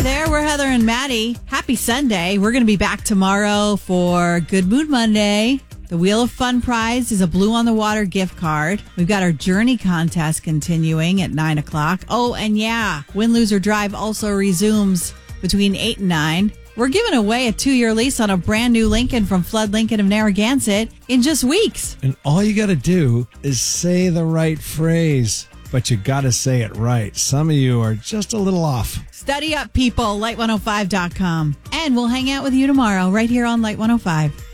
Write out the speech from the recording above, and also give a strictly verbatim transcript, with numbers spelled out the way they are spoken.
there, we're Heather and Maddie. Happy Sunday. We're going to be back tomorrow for Good Mood Monday. The Wheel of Fun prize is a Blue on the Water gift card. We've got our Journey contest continuing at nine o'clock. Oh, and yeah, Win, Lose, or Drive also resumes between eight and nine. We're giving away a two-year lease on a brand new Lincoln from Flood Lincoln of Narragansett in just weeks. And all you got to do is say the right phrase. But you got to say it right. Some of you are just a little off. Study up, people. light one oh five dot com. And we'll hang out with you tomorrow right here on Light one oh five.